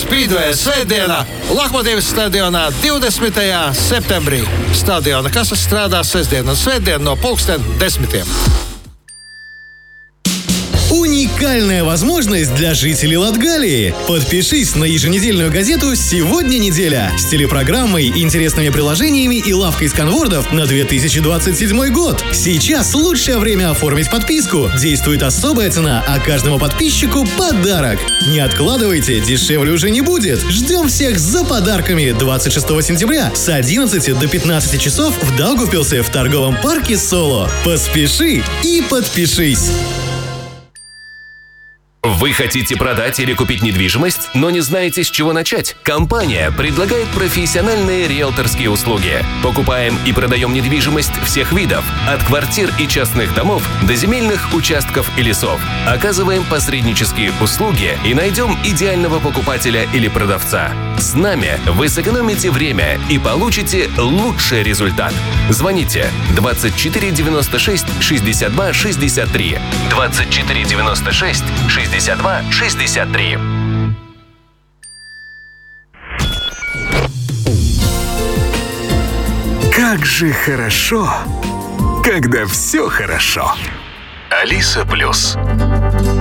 Speedway svētdiena Lohmatīvas stadionā 20. septembrī. Stadiona kases strādās sestdien un svētdien no 10:00. Уникальная возможность для жителей Латгалии. Подпишись на еженедельную газету «Сегодня неделя» с телепрограммой, интересными приложениями и лавкой сканвордов на 2027 год. Сейчас лучшее время оформить подписку. Действует особая цена, а каждому подписчику подарок. Не откладывайте, дешевле уже не будет. Ждем всех за подарками 26 сентября с 11 до 15 часов в Даугавпилсе в торговом парке «Соло». Поспеши и подпишись. Вы хотите продать или купить недвижимость, но не знаете, с чего начать? Компания предлагает профессиональные риэлторские услуги. Покупаем и продаем недвижимость всех видов, от квартир и частных домов до земельных участков и лесов. Оказываем посреднические услуги и найдем идеального покупателя или продавца. С нами вы сэкономите время и получите лучший результат. Звоните 24 96 62 63 24 96 62 63. Как же хорошо, когда все хорошо. Алиса Плюс.